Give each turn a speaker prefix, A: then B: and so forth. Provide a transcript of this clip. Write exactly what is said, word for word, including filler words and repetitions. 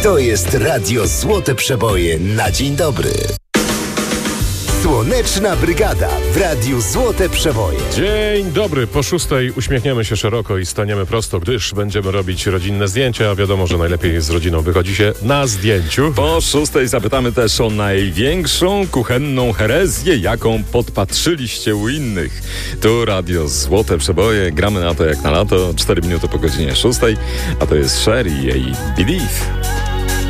A: To jest Radio Złote Przeboje na dzień dobry. Słoneczna Brygada w Radiu Złote Przeboje.
B: Dzień dobry. Po szóstej uśmiechniemy się szeroko i staniemy prosto, gdyż będziemy robić rodzinne zdjęcia. Wiadomo, że najlepiej z rodziną wychodzi się na zdjęciu.
C: Po szóstej zapytamy też o największą kuchenną herezję, jaką podpatrzyliście u innych. Tu Radio Złote Przeboje. Gramy na to jak na lato. Cztery minuty po godzinie szóstej. A to jest Cher i jej Believe.